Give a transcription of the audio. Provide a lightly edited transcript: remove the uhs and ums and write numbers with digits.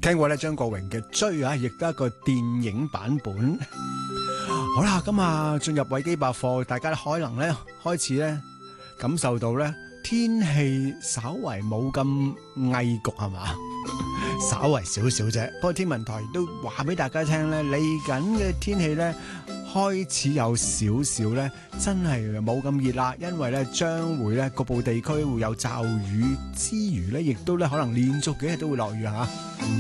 聽過咧張國榮嘅追啊，亦都係一個電影版本。好啦，咁啊進入維基百科，大家可能咧開始咧感受到咧天氣稍為冇咁翳焗係嘛，稍為少少啫。不過天文台都話俾大家聽咧，嚟緊嘅天氣咧開始有少少咧真係冇咁熱啦，因為咧將會咧局部地區會有驟雨之餘咧，亦都咧可能連續幾日都會落雨嚇。